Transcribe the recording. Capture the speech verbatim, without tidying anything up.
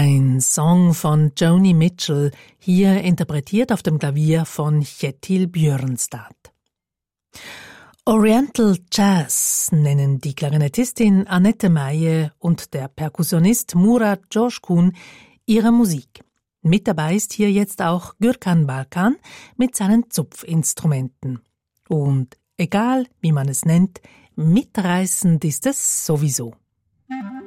Ein Song von Joni Mitchell, hier interpretiert auf dem Klavier von Kjetil Bjørnstad. Oriental Jazz nennen die Klarinettistin Annette Meije und der Perkussionist Murat Coşkun ihre Musik. Mit dabei ist hier jetzt auch Gürkan Balkan mit seinen Zupfinstrumenten. Und egal, wie man es nennt, mitreißend ist es sowieso.